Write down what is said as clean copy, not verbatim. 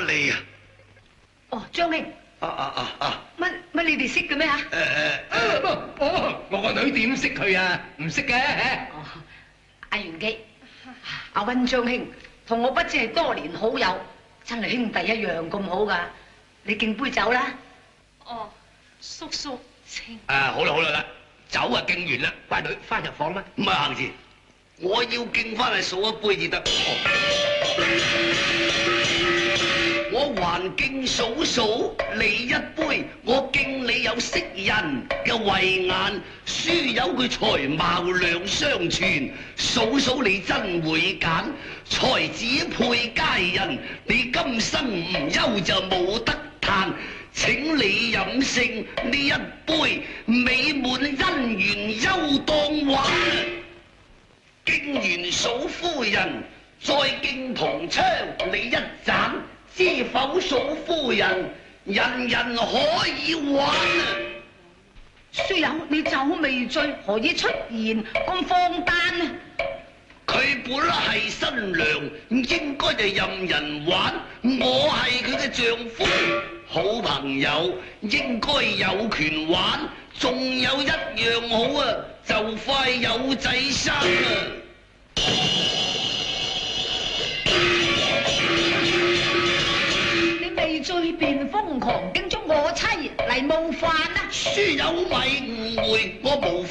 你啊？ 哦，張兄。乜你哋識嘅咩嚇？ 我個女點識佢啊？唔識嘅。 哦，阿元基，阿溫張兄同我不知係多年好友，真係兄弟一樣咁好噶。你敬杯酒啦。 哦，叔叔請。 好啦，酒啊敬完啦，乖女翻入房啦。 唔係行字，我要敬翻嚟數一杯至得。我還敬嫂嫂你一杯，我敬你有識人嘅慧眼，書有佢才貌兩相傳。嫂嫂你真會揀，才子配佳人，你今生唔憂就冇得嘆。請你飲勝呢一杯，美滿姻緣休當玩。敬完嫂夫人，再敬同窗你一盞。知否嫂夫人，人人可以玩啊！ 書友，你酒未醉，何以出言咁放誕啊？ 佢本係新娘，應該就任人玩。我係佢嘅丈夫，好朋友應該有權玩。仲有一樣好啊，就快有仔生啊！ 醉便瘋狂，竟捉我妻嚟冒犯啊！ 書友咪誤會，我無